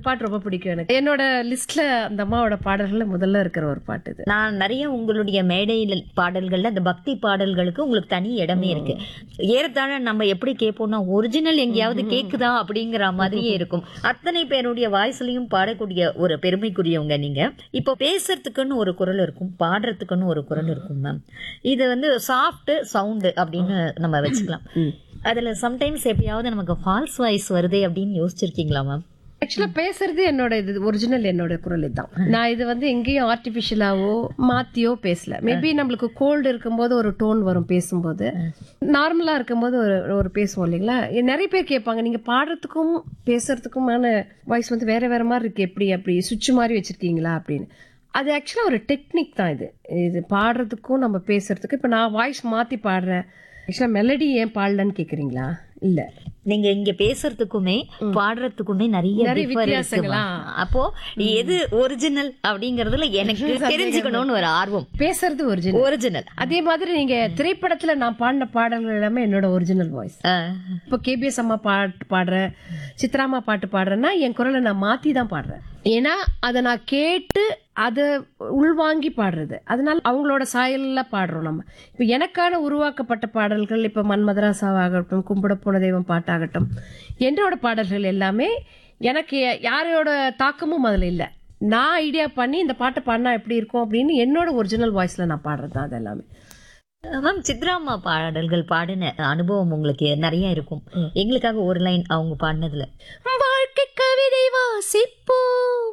பாட்டு ரொம்ப பிடிக்கும் எனக்கு. என்னோட லிஸ்ட்ல அந்த அம்மாவோட பாடல்கள்ல முதல்ல இருக்கிற ஒரு பாட்டு இது. நான் நிறைய உங்களுடைய மேடையில் பாடல்கள்ல அந்த பக்தி பாடல்களுக்கு உங்களுக்கு தனி இடமே இருக்கு. ஏறத்தாழ நம்ம எப்படி கேட்போம்னா ஒரிஜினல் எங்கேயாவது கேக்குதா அப்படிங்கிற மாதிரியே இருக்கும். அத்தனை பேருடைய வாய்ஸ்லயும் பாடக்கூடிய ஒரு பெருமைக்குரியவங்க நீங்க. இப்போ பேசுறதுக்குன்னு ஒரு குரல் இருக்கும், பாடுறதுக்குன்னு ஒரு குரல் இருக்கும் மேம். இது வந்து சாஃப்ட் சவுண்டு அப்படின்னு நம்ம வச்சுக்கலாம். அதுல சம்டைம்ஸ் எப்பயாவது நமக்கு ஃபால்ஸ் வாய்ஸ் வருதே அப்படின்னு யோசிச்சிருக்கீங்களா மேம்? ஆக்சுவலா பேசுறது என்னோட இது ஒரிஜினல் என்னோட குரல் இதுதான். நான் இது வந்து எங்கேயும் ஆர்டிபிஷியலாவோ மாத்தியோ பேசல. மேபி நம்மளுக்கு கோல்டு இருக்கும்போது ஒரு டோன் வரும் பேசும்போது, நார்மலா இருக்கும்போது ஒரு பேசுவோம் இல்லைங்களா. நிறைய பேர் கேட்பாங்க நீங்க பாடுறதுக்கும் பேசுறதுக்குமான வாய்ஸ் வந்து வேற வேற மாதிரி இருக்கு, எப்படி அப்படி சுவிட்ச் மாதிரி வச்சிருக்கீங்களா அப்படின்னு. அது ஆக்சுவலா ஒரு டெக்னிக் தான். இது பாடுறதுக்கும் நம்ம பேசுறதுக்கும். இப்ப நான் வாய்ஸ் மாத்தி பாடுறேன், ஆக்சுவலா மெலடி ஏன் பாடலன்னு கேக்குறீங்களா? இல்ல, நீங்க இங்க பேசுறதுக்குமே பாடுறதுக்குமே நிறைய வித்தியாசங்களா. அப்போ எது ஒரிஜினல் அப்படிங்கறதுல எனக்கு தெரிஞ்சுக்கணும்னு ஒரு ஆர்வம். பேசுறது ஒரிஜினல். அதே மாதிரி நீங்க திரைப்படத்துல நான் பாடின பாடல்கள் எல்லாமே என்னோட ஒரிஜினல் வாய்ஸ். இப்போ கேபிஎஸ் அம்மா பாட்டு பாடுறேன், சித்ராமா பாட்டு பாடுறேன்னா என் குரலை நான் மாத்தி தான் பாடுறேன். ஏன்னா அதை நான் கேட்டு அதை உள்வாங்கி பாடுறது, அதனால அவங்களோட சாயல்ல பாடுறோம் நம்ம. இப்ப எனக்கான உருவாக்கப்பட்ட பாடல்கள், இப்ப மன்மதராசாவாகட்டும், கும்பிட போன தெய்வம் பாட்டாகட்டும், என்னோட பாடல்கள் எல்லாமே எனக்கு யாரோட தாக்கமும் அதுல இல்ல. நான் ஐடியா பண்ணி இந்த பாட்டை பாடினா எப்படி இருக்கும் அப்படின்னு என்னோட ஒரிஜினல் வாய்ஸ்ல நான் பாடுறது தான் அது எல்லாமே. மேம், சித்ராமா பாடல்கள் பாடின அனுபவம் உங்களுக்கு நிறைய இருக்கும். எங்களுக்காக ஒரு லைன் அவங்க பாடினதுல. வாழ்க்கை கவிதை வாசிப்போம்,